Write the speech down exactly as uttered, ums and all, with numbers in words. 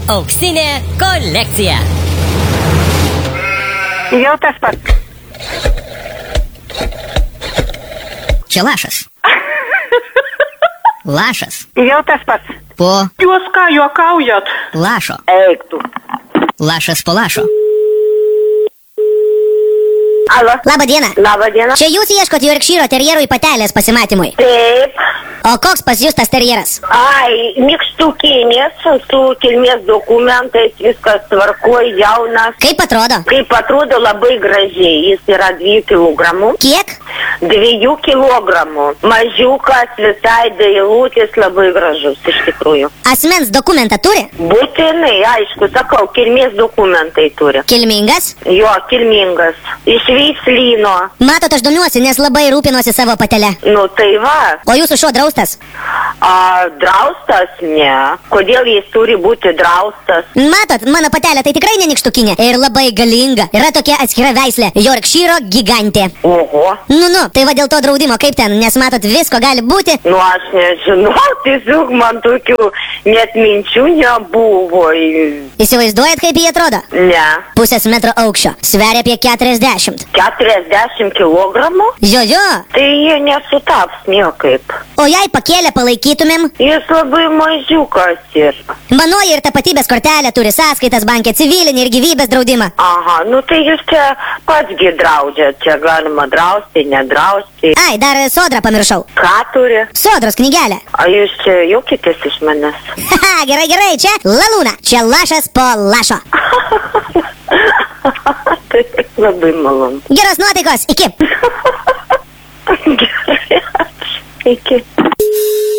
Auksinė kolekcija. Jau tas pats. Čia lašas. Lašas. Jau tas pats. Po Jūs ką juokaujat? lašo. Eik tu. Lašas po lašo. Alo. Labą dieną. Labą dieną. Čia jūs ieškot Yorkšyro terjerui patelės pasimatymui. Taip. O koks pas jūs tas terjeras? Ai, nykštukinis, su kilmės dokumentais, viskas tvarkoj, jaunas. Kaip atrodo? Kaip atrodo, labai gražiai. Jis yra dviejų kilogramų. Kiek? Dviejų kilogramų. Mažiukas, visai dailutis, labai gražus, iš tikrųjų. Asmens dokumentą turi? Būtinai, aišku, sakau, kilmės dokumentai turi. Kilmingas? Jo, kilmingas. Iš veislyno. Matot, aš domiuosi, nes labai rūpinosi savo patelę. Nu, tai va. O jūsų šuo draustas? A, draustas, ne. Kodėl jis turi būti draustas? Matot, mano patelė tai tikrai nenykštukinė ir labai galinga. Yra tokia atskira veislė – Yorkšyro gigantė. Oho. Nu, nu, tai va dėl to draudimo, kaip ten, nes matot, visko gali būti. Nu, aš nežinau, tiesiog man tokių net minčių nebuvo. Įsivaizduojat, kaip jie atrodo? Ne. Pusės metro aukščio, sveria apie keturiasdešimt. keturiasdešimt kilogramų? Jo, jo. Tai jie nesutaps niekaip. O jei pakėlę palaikytumėm? Jis labai mažiukas ir. Manoji ir tapatybės kortelė turi sąskaitas bankė, civilinį ir gyvybės draudimą. Aha, nu tai jūs čia patsgi draudžiat, čia galima drausti, nedrausti. Ai, dar sodrą pamiršau. Ką turi? Sodros knygelę. A jūs čia juokitės iš manęs? Haha, gerai, gerai, čia Lalūna, čia lašas po lašo. Tai labai malonu. Geros nuotaikos, iki. Gerai, ačiū. Iki.